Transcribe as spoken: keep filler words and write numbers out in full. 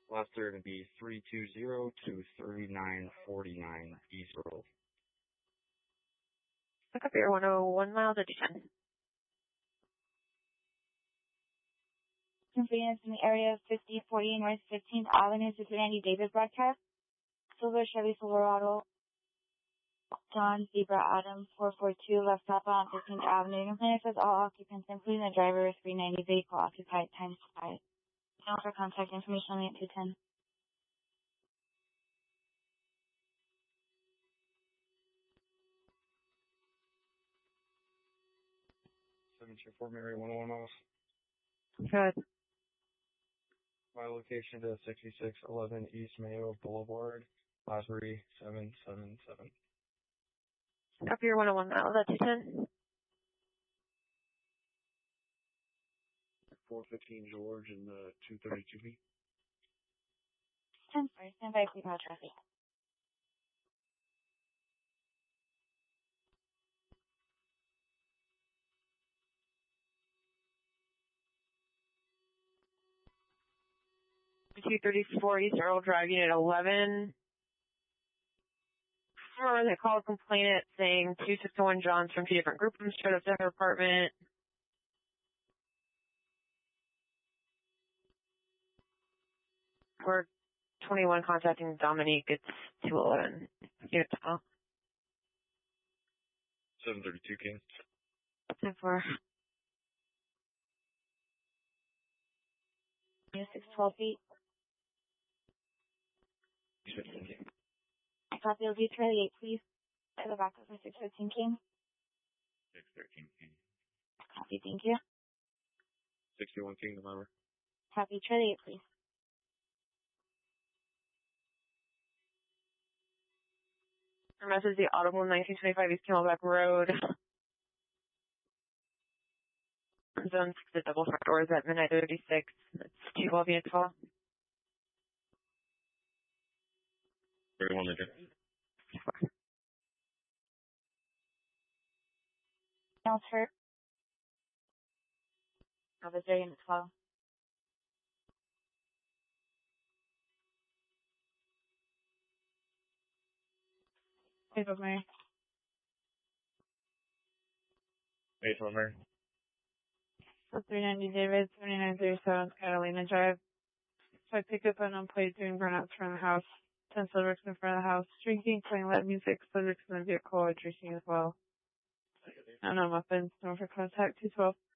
Last are going to be three two zero to thirty-nine forty-nine East Road. Pick up your one oh one miles at ten. Convenience in the area of fifty forty North fifteenth Avenue, this is Randy David broadcast. Silver Chevy Silverado, John Zebra Adam four four two, left stop on fifteenth Avenue. Complaint says all occupants, including the driver, is three ninety, vehicle occupied, times five. Now for contact information on the two ten. seven two four Mary, one oh one miles. Good. My location is sixty-six eleven East Mayo Boulevard, Osbury, seven seven seven. Pick up your one oh one miles at two ten. four fifteen George and uh, two thirty-two B. ten four, stand by, please, no traffic. two thirty-four East Earl Drive, Unit eleven. Remember, they called a complainant saying two sixty-one Johns from two different groups showed up to her apartment. We're twenty-one contacting Dominique. It's two eleven. Unit twelve. seven thirty-two King. ten four. six twelve feet. fifteen King. Copy of Charlie eight, please. At the back of the six thirteen King. six thirteen King. Copy, thank you. sixty-one King, remember. Copy, Charlie eight, please. Her message, the Audible nineteen twenty-five East Camelback Road. Zone six, the double front doors at midnight thirty-six. It's two twelve Unit twelve. thirty-one Lincoln. Else hurt. Officer Unit twelve. Hey, Mary. Hey, Mary. three ninety David, seventy-nine thirty-seven Catalina Drive. So I pick up an unplayed doing burnouts from the house. ten subjects in front of the house. Drinking, playing loud music, subjects in the vehicle are drinking as well. I don't know, muffins. No for contact, two twelve.